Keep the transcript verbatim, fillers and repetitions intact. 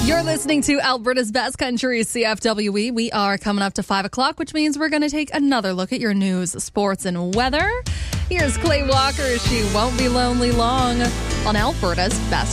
You're listening to Alberta's Best Country, C F W E. We are coming up to five o'clock, which means we're going to take another look at your news, sports, and weather. Here's Clay Walker. She won't be lonely long on Alberta's Best